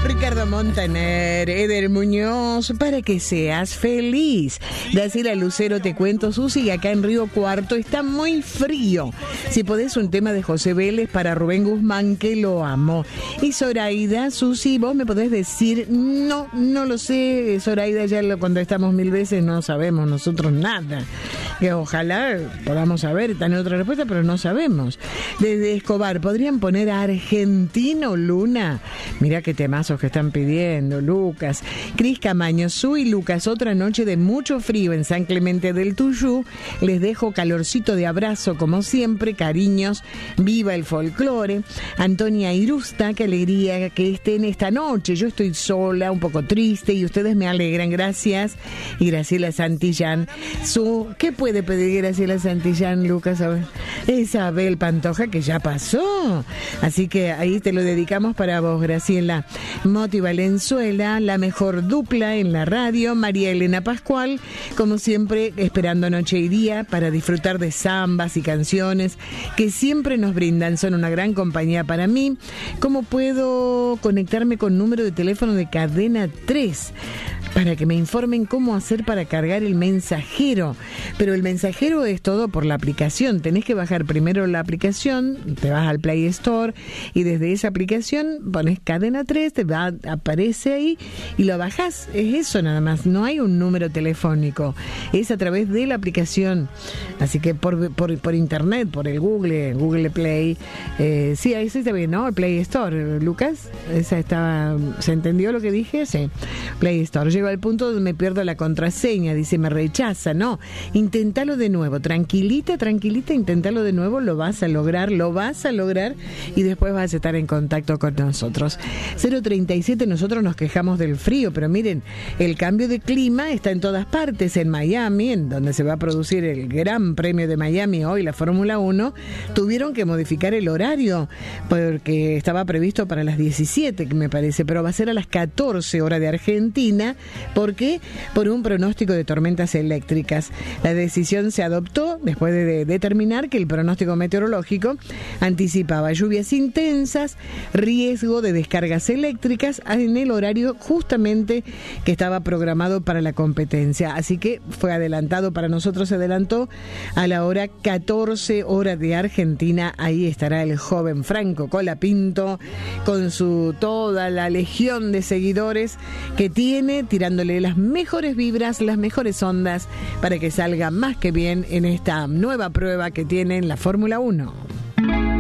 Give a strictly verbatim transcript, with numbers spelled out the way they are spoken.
Ricardo Montaner, Eder Muñoz, para que seas feliz. Dacila Lucero, te cuento, Susi, acá en Río Cuarto está muy frío. Si podés, un tema de José Vélez para Rubén Guzmán, que lo amo. Y Zoraida, Susi, vos me podés decir, no, no lo sé, Zoraida, ya lo contestamos mil veces, no sabemos nosotros nada. Que ojalá podamos saber, está en otra respuesta, pero no sabemos. Desde Escobar, ¿podrían poner a Argentino, Luna? Mirá qué temazos que están pidiendo, Lucas. Cris Camaño, Su y Lucas, otra noche de mucho frío en San Clemente del Tuyú. Les dejo calorcito de abrazo, como siempre, cariños, viva el folclore. Antonia Irusta, qué alegría que estén esta noche. Yo estoy sola, un poco triste, y ustedes me alegran, gracias. Y Graciela Santillán, Su, ¿qué puede pedir Graciela Santillán, Lucas? A ver. Isabel Pantoja, que ya pasó. Así que ahí te lo dedicamos para vos, Graciela. Moti Valenzuela, la mejor dupla en la radio. María Elena Pascual, como siempre, esperando noche y día para disfrutar de zambas y canciones que siempre nos brindan. Son una gran compañía para mí. ¿Cómo puedo conectarme con número de teléfono de Cadena tres? Para que me informen cómo hacer para cargar el mensajero. Pero el mensajero es todo por la aplicación. Tenés que bajar primero la aplicación, te vas al Play Store y desde esa aplicación pones Cadena tres, te va, aparece ahí y lo bajás. Es eso nada más, no hay un número telefónico. Es a través de la aplicación. Así que por, por, por internet, por el Google, Google Play. Eh, sí, ahí sí está bien, ¿no? El Play Store, Lucas. Esa estaba, ¿se entendió lo que dije? Sí. Play Store. Llego al punto donde me pierdo la contraseña, dice, me rechaza, no, inténtalo de nuevo, tranquilita, tranquilita, inténtalo de nuevo, lo vas a lograr, lo vas a lograr y después vas a estar en contacto con nosotros. cero treinta y siete, nosotros nos quejamos del frío, pero miren, el cambio de clima está en todas partes. En Miami, en donde se va a producir el Gran Premio de Miami hoy, la Fórmula uno, tuvieron que modificar el horario, porque estaba previsto para las diecisiete, me parece, pero va a ser a las catorce hora de Argentina. ¿Por qué? Por un pronóstico de tormentas eléctricas. La decisión se adoptó después de determinar que el pronóstico meteorológico anticipaba lluvias intensas, riesgo de descargas eléctricas en el horario justamente que estaba programado para la competencia. Así que fue adelantado, para nosotros se adelantó a la hora catorce hora de Argentina. Ahí estará el joven Franco Colapinto con su toda la legión de seguidores que tiene, tirándole las mejores vibras, las mejores ondas para que salga más que bien en esta nueva prueba que tiene en la Fórmula uno.